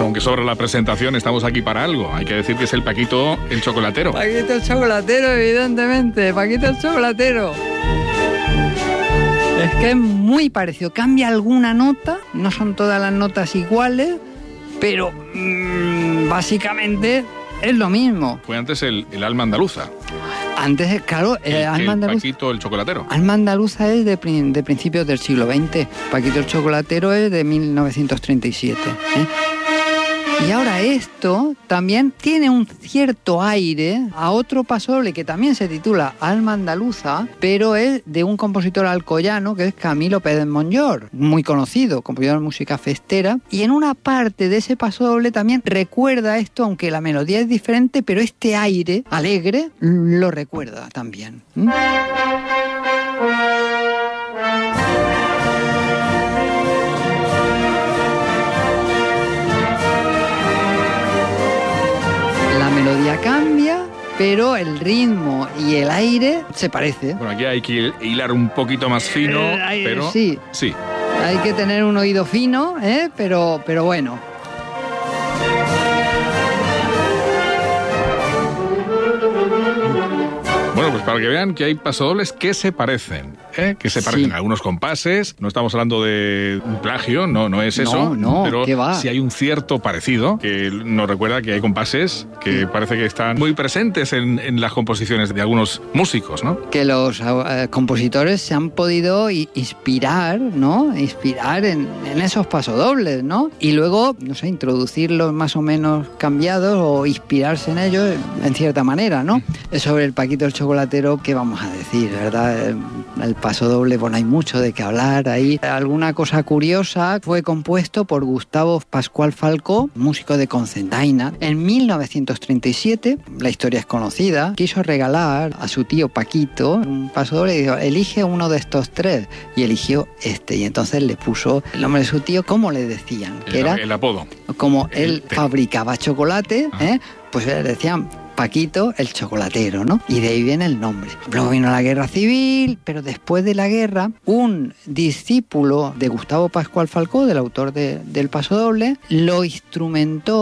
Bueno, aunque sobra la presentación, estamos aquí para algo. Hay que decir que es el Paquito el chocolatero. Paquito el chocolatero, evidentemente. Paquito el chocolatero. Es que es muy parecido. Cambia alguna nota, no son todas las notas iguales, pero básicamente es lo mismo. Fue antes el alma andaluza. Antes, claro, alma andaluza. Paquito el chocolatero. Alma andaluza es de principios del siglo XX. Paquito el chocolatero es de 1937. Y ahora esto también tiene un cierto aire a otro pasodoble que también se titula Alma andaluza, pero es de un compositor alcoyano que es Camilo Pérez Monllor, muy conocido, compositor de música festera. Y en una parte de ese pasodoble también recuerda esto, aunque la melodía es diferente, pero este aire alegre lo recuerda también. La melodía cambia, pero el ritmo y el aire se parece. Bueno, aquí hay que hilar un poquito más fino, pero... Sí. Hay que tener un oído fino, pero bueno. Bueno, pues para que vean que hay pasodobles que se parecen, que se parecen a algunos compases. No estamos hablando de un plagio, no es eso. No, pero ¿qué va? sí hay un cierto parecido que nos recuerda que hay compases que parece que están muy presentes en las composiciones de algunos músicos, ¿no? Que los compositores se han podido inspirar, ¿no? Inspirar en esos pasodobles, ¿no? Y luego, no sé, introducirlos más o menos cambiados o inspirarse en ellos en cierta manera, ¿no? Sobre el Paquito el chocolatero, ¿qué vamos a decir, verdad? El pasodoble, bueno, hay mucho de qué hablar ahí. Alguna cosa curiosa, fue compuesto por Gustavo Pascual Falcó, músico de Concertina. En 1937, la historia es conocida, quiso regalar a su tío Paquito un pasodoble y dijo, elige uno de estos tres. Y eligió este. Y entonces le puso el nombre de su tío, ¿cómo le decían? Que era el apodo. Como él fabricaba chocolate, pues le decían Paquito el chocolatero, ¿no? Y de ahí viene el nombre. Luego vino la guerra civil, pero después de la guerra, un discípulo de Gustavo Pascual Falcó, del autor del pasodoble, lo instrumentó